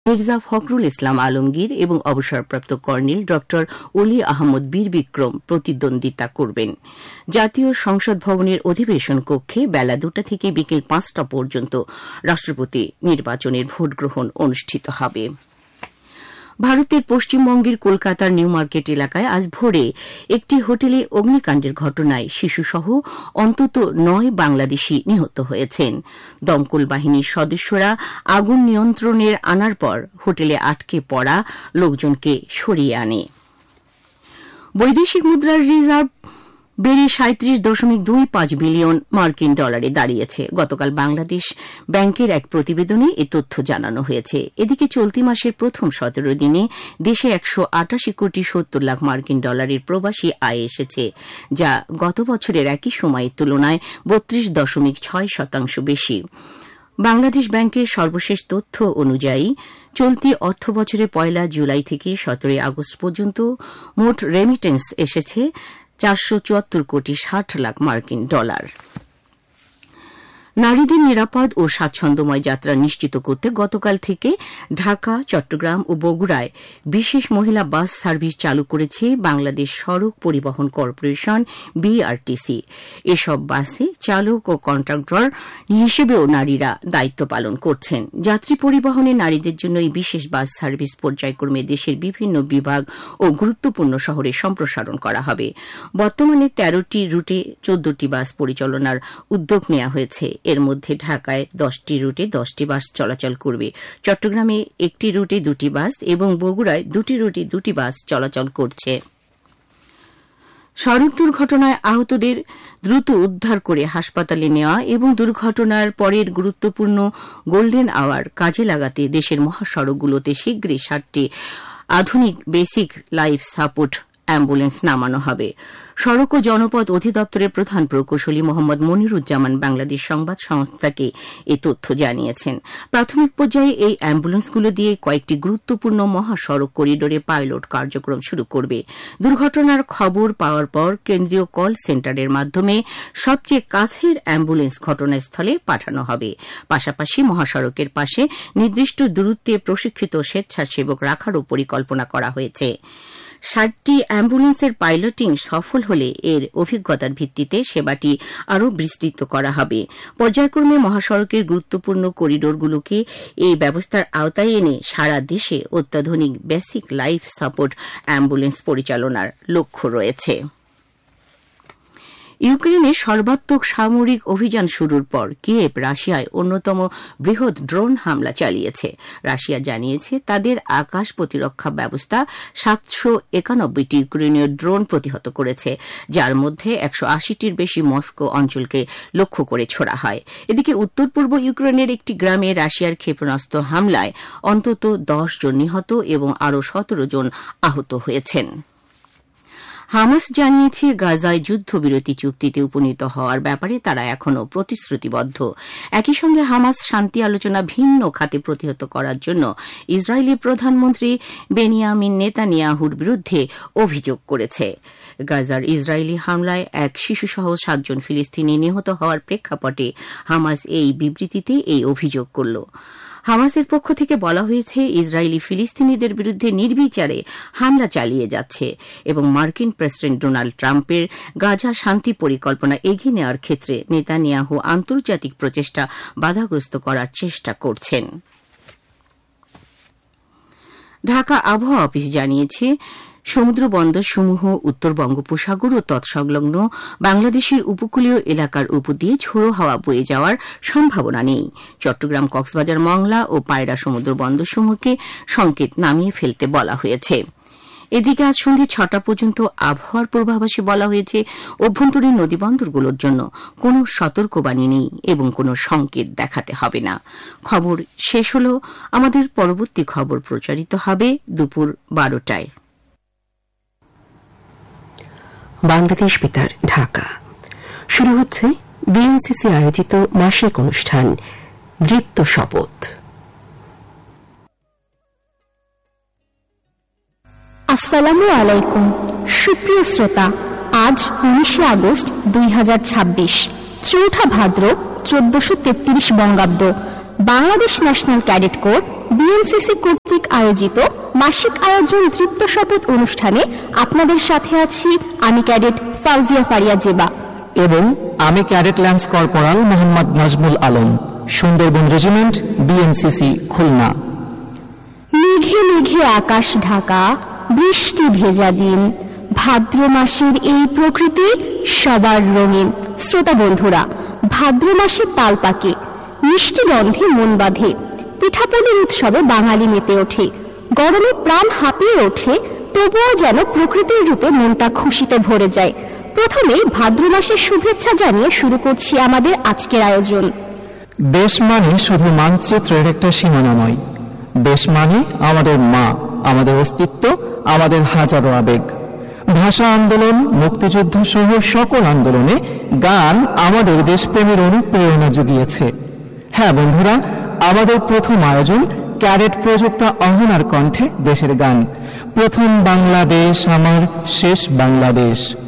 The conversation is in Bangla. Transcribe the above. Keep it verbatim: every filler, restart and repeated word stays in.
মির্জা ফখরুল ইসলাম আলমগীর এবং অবসরপ্রাপ্ত কর্নেল ড অলি আহমদ বীর বিক্রম প্রতিদ্বন্দ্বিতা করবেন। জাতীয় সংসদ ভবনের অধিবেশন কক্ষে বেলা দুটা থেকে বিকেল পাঁচটা পর্যন্ত রাষ্ট্রপতি নির্বাচনের ভোট গ্রহণ অনুষ্ঠিত হবে। ভারতের পশ্চিমবঙ্গের কলকাতার নিউ মার্কেট এলাকায় আজ ভোরে একটি হোটেলে অগ্নিকাণ্ডের ঘটনায় শিশুসহ অন্তত নয় বাংলাদেশি নিহত হয়েছেন। দমকল বাহিনীর সদস্যরা আগুন নিয়ন্ত্রণে আনার পর হোটেলে আটকে পড়া লোকজনকে সরিয়ে আনে। বৈদেশিক মুদ্রার রিজার্ভ বেড়ে সাঁত্রিশ দশমিক দুই পাঁচ বিলিয়ন মার্কিন ডলারে দাঁড়িয়েছে। গতকাল বাংলাদেশ ব্যাংকের এক প্রতিবেদনে এ তথ্য জানানো হয়েছে। এদিকে চলতি মাসের প্রথম সতেরো দিনে দেশে একশো আটাশি কোটি সত্তর লাখ মার্কিন ডলারের প্রবাসী আয় এসেছে, যা গত বছরের একই সময়ের তুলনায় বত্রিশ দশমিক ছয় শতাংশ বেশি। বাংলাদেশ ব্যাংকের সর্বশেষ তথ্য অনুযায়ী চলতি অর্থ বছরের পয়লা জুলাই থেকে সতেরোই আগস্ট পর্যন্ত মোট রেমিটেন্স এসেছে চারশো চুয়াত্তর কোটি ষাট লাখ মার্কিন ডলার। নারীদের নিরাপদ ও স্বাচ্ছন্দ্যময় যাত্রা নিশ্চিত করতে গতকাল থেকে ঢাকা, চট্টগ্রাম ও বগুড়ায় বিশেষ মহিলা বাস সার্ভিস চালু করেছে বাংলাদেশ সড়ক পরিবহন কর্পোরেশন বিআরটিসি। এসব বাসে চালক ও কন্ট্রাক্টর হিসেবেও নারীরা দায়িত্ব পালন করছেন। যাত্রী পরিবহনে নারীদের জন্য এই বিশেষ বাস সার্ভিস পর্যায়ক্রমে দেশের বিভিন্ন বিভাগ ও গুরুত্বপূর্ণ শহরে সম্প্রসারণ করা হবে। বর্তমানে তেরোটি রুটে চোদ্দটি বাস পরিচালনার উদ্যোগ নেওয়া হয়েছে। এর মধ্যে ঢাকায় দশটি রুটে দশটি বাস চলাচল করবে, চট্টগ্রামে একটি রুটে দুটি বাস এবং বগুড়ায় দুটি রুটে দুটি বাস চলাচল করছে। সড়ক দুর্ঘটনায় আহতদের দ্রুত উদ্ধার করে হাসপাতালে নেওয়া এবং দুর্ঘটনার পরের গুরুত্বপূর্ণ গোল্ডেন আওয়ার কাজে লাগাতে দেশের মহাসড়কগুলোতে শীঘ্রই ষাটটি আধুনিক বেসিক লাইফ সাপোর্ট অ্যাম্বুলেন্স নামানো হবে। সড়ক ও জনপথ অধিদপ্তরের প্রধান প্রকৌশলী মোহাম্মদ মনিরুজ্জামান বাংলাদেশ সংবাদ সংস্থাকে এ তথ্য জানিয়েছেন। প্রাথমিক পর্যায়ে এই অ্যাম্বুলেন্সগুলো দিয়ে কয়েকটি গুরুত্বপূর্ণ মহাসড়ক করিডোরে পাইলট কার্যক্রম শুরু করবে। দুর্ঘটনার খবর পাওয়ার পর কেন্দ্রীয় কল সেন্টারের মাধ্যমে সবচেয়ে কাছের অ্যাম্বুলেন্স ঘটনাস্থলে পাঠানো হবে। পাশাপাশি মহাসড়কের পাশে নির্দিষ্ট দূরত্বে প্রশিক্ষিত স্বেচ্ছাসেবক রাখারও পরিকল্পনা করা হয়েছে। ষাটটি অ্যাম্বুলেন্সের পাইলটিং সফল হলে এর অভিজ্ঞতার ভিত্তিতে সেবাটি আরও বিস্তৃত করা হবে। পর্যায়ক্রমে মহাসড়কের গুরুত্বপূর্ণ করিডোরগুলোকে এই ব্যবস্থার আওতায় এনে সারা দেশে অত্যাধুনিক বেসিক লাইফ সাপোর্ট অ্যাম্বুলেন্স পরিচালনার লক্ষ্য রয়েছে। ইউক্রেনে সর্বাত্মক সামরিক অভিযান শুরুর পর কিয়েভ রাশিয়ায় অন্যতম বৃহৎ ড্রোন হামলা চালিয়েছে। রাশিয়া জানিয়েছে তাদের আকাশ প্রতিরক্ষা ব্যবস্থা সাতশো একানব্বইটি ইউক্রেনীয় ড্রোন প্রতিহত করেছে, যার মধ্যে একশো আশিটির বেশি মস্কো অঞ্চলকে লক্ষ্য করে ছোড়া হয়। এদিকে উত্তর পূর্ব ইউক্রেনের একটি গ্রামে রাশিয়ার ক্ষেপণাস্ত্র হামলায় অন্তত দশ জন নিহত এবং আরও সতেরো জন আহত হয়েছেন। হামাস জানিয়েছে গাজায় যুদ্ধবিরতি চুক্তিতে উপনীত হওয়ার ব্যাপারে তারা এখনও প্রতিশ্রুতিবদ্ধ। একই সঙ্গে হামাস শান্তি আলোচনা ভিন্ন খাতে প্রতিহত করার জন্য ইসরায়েলি প্রধানমন্ত্রী বেনিয়ামিন নেতানিয়াহুর বিরুদ্ধে অভিযোগ করেছে। গাজার ইসরায়েলি হামলায় এক শিশুসহ সাতজন ফিলিস্তিনি নিহত হওয়ার প্রেক্ষাপটে হামাস এই বিবৃতিতে এই অভিযোগ করল। হামাসের পক্ষ থেকে বলা হয়েছে ইসরায়েলি ফিলিস্তিনিদের বিরুদ্ধে নির্বিচারে হামলা চালিয়ে যাচ্ছে এবং মার্কিন প্রেসিডেন্ট ডোনাল্ড ট্রাম্পের গাজা শান্তি পরিকল্পনা এগিয়ে নেওয়ার ক্ষেত্রে নেতানিয়াহু আন্তর্জাতিক প্রচেষ্টা বাধাগ্রস্ত করার চেষ্টা করছেন। ঢাকা আবহাওয়া অফিস জানিয়েছে সমুদ্র বন্দরসমূহ উত্তর বঙ্গোপসাগর ও তৎসংলগ্ন বাংলাদেশের উপকূলীয় এলাকার উপর দিয়ে ঝোড়ো হাওয়া বয়ে যাওয়ার সম্ভাবনা নেই। চট্টগ্রাম, কক্সবাজার, মংলা ও পায়রা সমুদ্র বন্দরসমূহকে সংকেত নামিয়ে ফেলতে বলা হয়েছে। এদিকে আজ সন্ধ্যে ছটা পর্যন্ত আবহাওয়ার পূর্বাভাসে বলা হয়েছে অভ্যন্তরীণ নদীবন্দরগুলোর জন্য কোনো সতর্কবাণী নেই এবং কোনো সংকেত দেখাতে হবে না। খবর শেষ হল। আমাদের পরবর্তী খবর প্রচারিত হবে দুপুর বারোটায়। বাংলাদেশ বেতার, ঢাকা। শুরু হচ্ছে বিএনসিসি আয়োজিত মাসিক অনুষ্ঠান দৃপ্ত শপথ। আসসালামু আলাইকুম সুপ্রিয় শ্রোতা, আজ উনিশে আগস্ট দুই হাজার ছাব্বিশ, চৌঠা ভাদ্র চোদ্দশো তেত্রিশ বঙ্গাব্দ, Bangladesh national cadet corps BNCC কর্তৃক আয়োজিত মাসিক আয়োজন দৃপ্ত শপথ অনুষ্ঠানে আপনাদের সাথে আছি আমি ক্যাডেট ফাউজিয়া ফারিয়া জেবা এবং আমি cadet lance corporal Mohammad Nazmul Alam, Sundarban regiment, BNCC, Khulna. মেঘে মেঘে আকাশ ঢাকা, বৃষ্টি ভেজা দিন, ভাদ্র মাসের এই প্রকৃতি সবার রঙিন। শ্রোতা বন্ধুরা, ভাদ্র মাসে তাল পাকে, মিষ্টি গন্ধে মন বাঁধে, পিঠাপুলির উৎসবে বাঙালি মেতে ওঠে, গরমে প্রাণ হাঁপিয়ে ওঠে, তবুও যেন প্রকৃতির রূপে মনটা খুশিতে ভরে যায়। প্রথমে ভাদ্র মাসের শুভেচ্ছা জানিয়ে শুরু করছি আমাদের আজকের আয়োজন। দেশ মানে শুধু মানচিত্রের একটা সীমানা নয়, দেশ মানে আমাদের মা, আমাদের অস্তিত্ব, আমাদের হাজারো আবেগ। ভাষা আন্দোলন, মুক্তিযুদ্ধ সহ সকল আন্দোলনে গান আমাদের দেশপ্রেমের অনুপ্রেরণা জুগিয়েছে। হ্যাঁ বন্ধুরা, আমাদের প্রথম আয়োজন ক্যাডেট প্রযুক্তা অহনার কণ্ঠে দেশের গান। প্রথম বাংলাদেশ আমার, শেষ বাংলাদেশ।